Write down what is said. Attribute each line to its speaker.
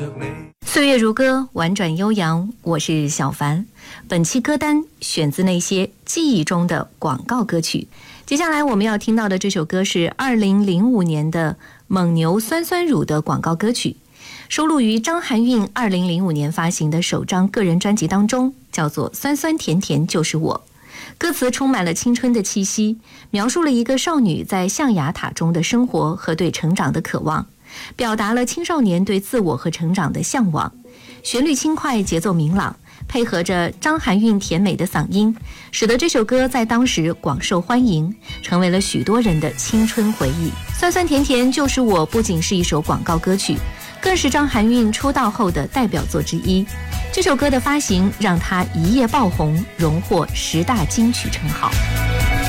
Speaker 1: 岁月如歌，婉转悠扬，我是小凡。本期歌单选自那些记忆中的广告歌曲。接下来我们要听到的这首歌是2005年的蒙牛酸酸乳的广告歌曲，收录于张含韵2005年发行的首张个人专辑当中，叫做《酸酸甜甜就是我》。歌词充满了青春的气息，描述了一个少女在象牙塔中的生活和对成长的渴望，表达了青少年对自我和成长的向往。旋律轻快，节奏明朗，配合着张含韵甜美的嗓音，使得这首歌在当时广受欢迎，成为了许多人的青春回忆。酸酸甜甜就是我不仅是一首广告歌曲，更是张含韵出道后的代表作之一。这首歌的发行让她一夜爆红，荣获10大金曲称号。